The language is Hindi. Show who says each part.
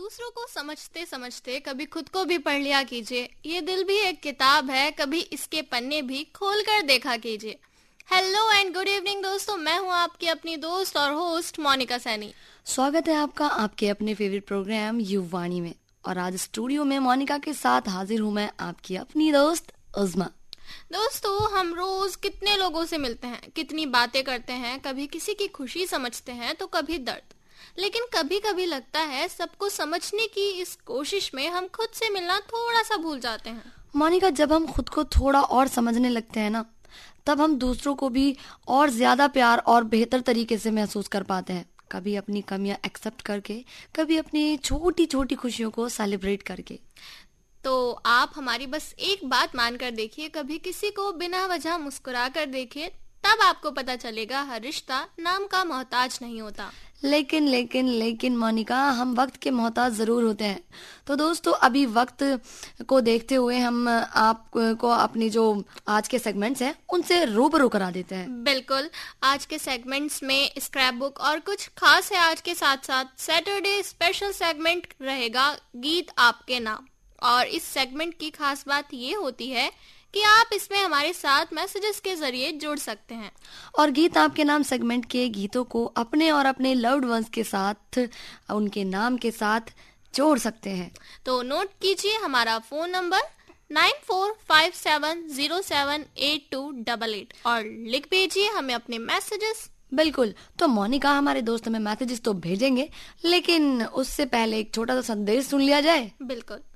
Speaker 1: दूसरों को समझते समझते कभी खुद को भी पढ़ लिया कीजिए। ये दिल भी एक किताब है, कभी इसके पन्ने भी खोल कर देखा कीजिए। हेलो एंड गुड इवनिंग दोस्तों, मैं हूँ आपकी अपनी दोस्त और होस्ट मोनिका सैनी।
Speaker 2: स्वागत है आपका आपके अपने फेवरेट प्रोग्राम युवानी में। और आज स्टूडियो में मोनिका के साथ हाजिर हूँ मैं, आपकी अपनी दोस्त उज़्मा।
Speaker 1: दोस्तों, हम रोज कितने लोगों से मिलते हैं, कितनी बातें करते हैं, कभी किसी की खुशी समझते हैं तो कभी दर्द। लेकिन कभी कभी लगता है सबको समझने की इस कोशिश में हम खुद से मिलना थोड़ा सा भूल जाते हैं।
Speaker 2: मोनिका, जब हम खुद को थोड़ा और समझने लगते हैं ना, तब हम दूसरों को भी और ज्यादा प्यार और बेहतर तरीके से महसूस कर पाते हैं। कभी अपनी कमियां एक्सेप्ट करके, कभी अपनी छोटी छोटी खुशियों को सेलिब्रेट करके।
Speaker 1: तो आप हमारी बस एक बात मानकर देखिए, कभी किसी को बिना वजह मुस्कुरा कर देखिए, तब आपको पता चलेगा हर रिश्ता नाम का मोहताज नहीं होता।
Speaker 2: लेकिन लेकिन लेकिन मोनिका, हम वक्त के मोहताज जरूर होते हैं। तो दोस्तों, अभी वक्त को देखते हुए हम आपको अपनी जो आज के सेगमेंट्स हैं उनसे रूबरू करा देते हैं।
Speaker 1: बिल्कुल, आज के सेगमेंट्स में स्क्रैप बुक और कुछ खास है। आज के साथ साथ सैटरडे स्पेशल सेगमेंट रहेगा गीत आपके नाम। और इस सेगमेंट की खास बात ये होती है कि आप इसमें हमारे साथ मैसेजेस के जरिए जुड़ सकते हैं
Speaker 2: और गीत आपके नाम सेगमेंट के गीतों को अपने और अपने लव्ड वंस के साथ, उनके नाम के साथ जोड़ सकते हैं।
Speaker 1: तो नोट कीजिए हमारा फोन नंबर 9457078288 और लिख भेजिए हमें अपने मैसेजेस।
Speaker 2: बिल्कुल। तो मोनिका, हमारे दोस्त हमें मैसेजेस तो भेजेंगे, लेकिन उससे पहले एक छोटा सा संदेश सुन लिया जाए।
Speaker 1: बिल्कुल।